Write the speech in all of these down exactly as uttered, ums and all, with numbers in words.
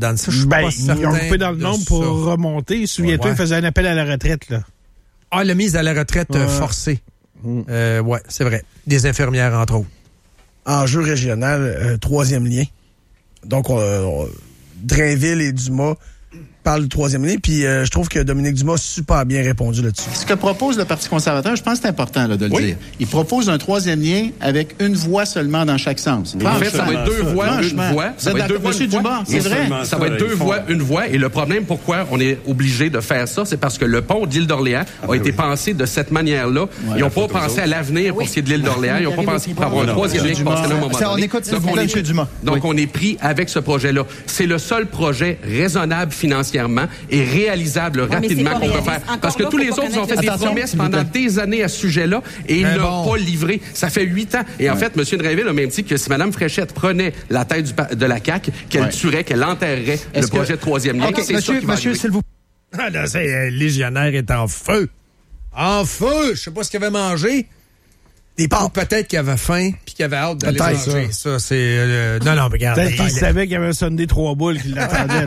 Dan. Ça, je suis ben, pas certain. Ils ont coupé dans le nombre pour ça. remonter. Souviens-toi, ouais. Ils faisaient un appel à la retraite, là. Ah, la mise à la retraite ouais. euh, forcée. Mm. Euh, oui, c'est vrai. Des infirmières, entre autres. Enjeu régional, euh, troisième lien. Donc, euh, Drainville et Dumas parlent du troisième lien, puis euh, je trouve que Dominique Dumas a super bien répondu là-dessus. Ce que propose le Parti conservateur, je pense que c'est important là, de le oui. dire. Il propose un troisième lien avec une voix seulement dans chaque sens. En fait, ça va être deux voix, une voix. Ça va être deux voix, une voix. C'est vrai. Ça va être deux voix, une voix. Et le problème, pourquoi on est obligé de faire ça, c'est parce que le pont d'Île d'Orléans a été pensé de cette manière-là. Ils n'ont pas pensé à l'avenir pour ce qui est de l'Île d'Orléans. Ils n'ont pas pensé pour avoir un troisième lien qui passerait là à un moment donné. On écoute M. Dumas. Donc, on est pris avec ce projet-là. C'est le seul projet raisonnable financièrement et réalisable ouais, rapidement qu'on peut faire. Encore Parce que là, tous les autres ont fait des promesses pendant des années à ce sujet-là et ils ne l'ont pas livré. Ça fait huit ans. Et en ouais. fait, M. Drainville a même dit que si Mme Fréchette prenait la tête du, de la C A Q, qu'elle ouais. tuerait, qu'elle enterrerait Est-ce le projet que... de troisième lien. Okay, c'est monsieur, ça qui va monsieur, s'il vous ah, là, c'est, euh, légionnaire est en feu. En feu! Je sais pas ce qu'il avait mangé. Des pâtes. Ou peut-être qu'il avait faim puis qu'il avait hâte d'aller peut-être manger. Ça, ça c'est... Euh, non, non, regarde. Peut-être qu'il savait qu'il y avait un Sunday trois boules qui l'attendait.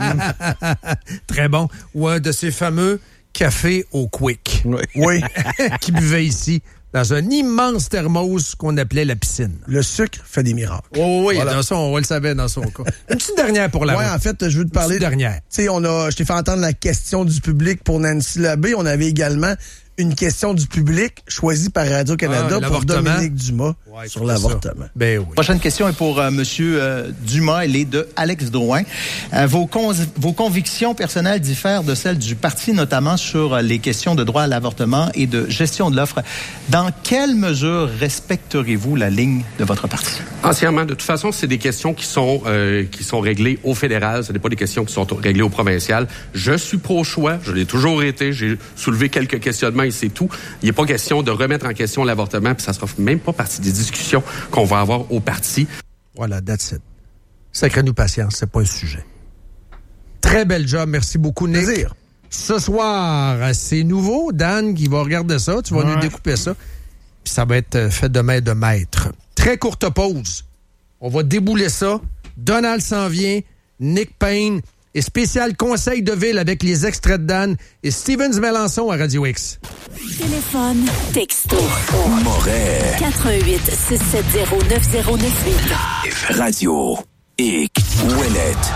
Très bon. Ou un de ces fameux cafés au Quick. Oui. oui. Qui buvait ici dans un immense thermos qu'on appelait la piscine. Le sucre fait des miracles. Oh, oui, voilà. Dans son, on le savait dans son cas. Une petite dernière pour la Oui, en fait, je veux te parler... Une petite dernière. Tu sais, on a, je t'ai fait entendre la question du public pour Nancy Labbé. On avait également une question du public choisie par Radio-Canada ah, pour Dominique Dumas ouais, sur l'avortement. Ben oui. Prochaine question est pour euh, M. Euh, Dumas. Elle est de Alex Drouin. Euh, vos, con- vos convictions personnelles diffèrent de celles du parti, notamment sur euh, les questions de droit à l'avortement et de gestion de l'offre. Dans quelle mesure respecterez-vous la ligne de votre parti? Entièrement. De toute façon, c'est des questions qui sont euh, qui sont réglées au fédéral. Ce n'est pas des questions qui sont réglées au provincial. Je suis pro-choix. Je l'ai toujours été. J'ai soulevé quelques questionnements et c'est tout. Il n'est pas question de remettre en question l'avortement, puis ça ne sera même pas partie des discussions qu'on va avoir au parti. Voilà, that's it. Sacrez-nous patience, c'est pas un sujet. Très bel job, merci beaucoup, Nick. Plaisir. Ce soir, c'est nouveau. Dan qui va regarder ça, tu vas ouais. nous découper ça. Puis ça va être fait de main de maître. Très courte pause. On va débouler ça. Donald s'en vient, Nick Payne et spécial conseil de ville avec les extraits de Dan et Stevens Melançon à Radio X. Téléphone, texto. Moret. quatre un huit six sept zéro neuf zéro neuf huit. Radio X. Ouellette.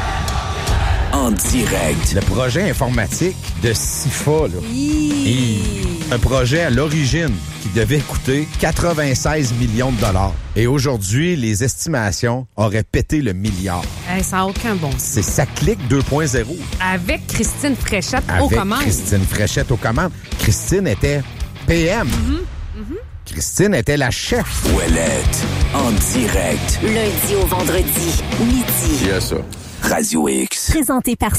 En direct. Le projet informatique de SIFA, là. Et un projet à l'origine qui devait coûter quatre-vingt-seize millions de dollars. Et aujourd'hui, les estimations auraient pété le milliard. Hey, ça n'a aucun bon sens. C'est ça clique deux point zéro. Avec Christine Fréchette Avec aux commandes. Avec Christine Fréchette aux commandes. Christine était P M. Mm-hmm. Mm-hmm. Christine était la chef. Ouellette. En direct. Lundi au vendredi, midi. Il y a ça. Radio X. Présenté par